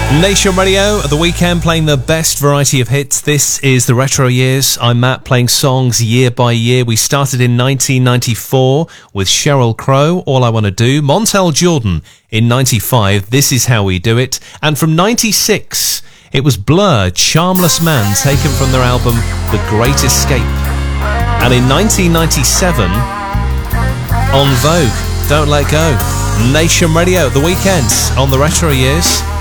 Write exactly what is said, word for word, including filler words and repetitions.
Nation Radio at the weekend, playing the best variety of hits. This is the Retro Years. I'm Matt, playing songs year by year. We started in nineteen ninety-four with Sheryl Crow, All I Want to Do. Montel Jordan in ninety-five, This Is How We Do It. And from ninety-six, it was Blur, Charmless Man, taken from their album The Great Escape. And in nineteen ninety-seven, En Vogue, Don't Let Go. Nation Radio at the weekend on the Retro Years.